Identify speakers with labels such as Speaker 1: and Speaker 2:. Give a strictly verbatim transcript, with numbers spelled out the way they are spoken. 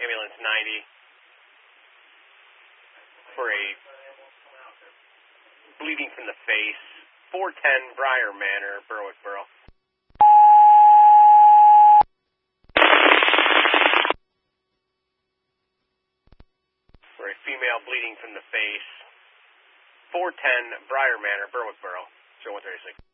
Speaker 1: ambulance ninety, for a bleeding from the face, four ten Briar Manor, Berwick Borough. For a female bleeding from the face, four ten Briar Manor, Berwick Borough, zero one thirty-six.